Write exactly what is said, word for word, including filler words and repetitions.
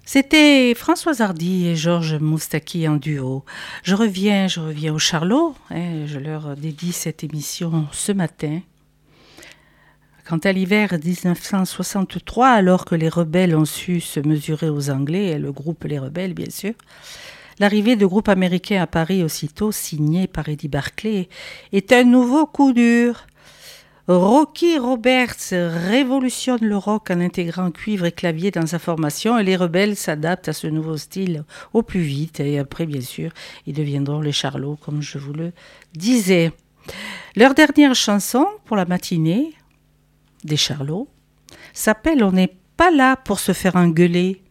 C'était Françoise Hardy et Georges Moustaki en duo. Je reviens, je reviens au Charlot. Hein, je leur dédie cette émission ce matin. Quant à l'hiver dix-neuf cent soixante-trois, alors que les rebelles ont su se mesurer aux Anglais, le groupe Les Rebelles bien sûr, l'arrivée de groupes américains à Paris aussitôt, signé par Eddie Barclay, est un nouveau coup dur. Rocky Roberts révolutionne le rock en intégrant cuivre et clavier dans sa formation et les rebelles s'adaptent à ce nouveau style au plus vite et après bien sûr ils deviendront les Charlots comme je vous le disais. Leur dernière chanson pour la matinée des Charlots s'appelle On n'est pas là pour se faire engueuler.